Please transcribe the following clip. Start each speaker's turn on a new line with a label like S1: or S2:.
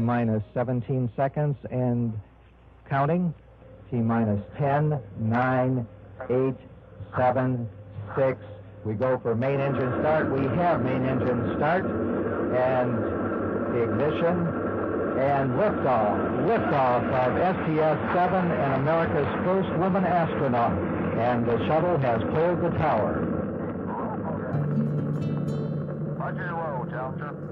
S1: T-minus 17 seconds and counting. T-minus 10, 9, 8, 7, 6. We go for main engine start. We have main engine start. And the ignition. And liftoff of STS-7 and America's first woman astronaut. And the shuttle has cleared the tower.
S2: Roger, roll, Challenger.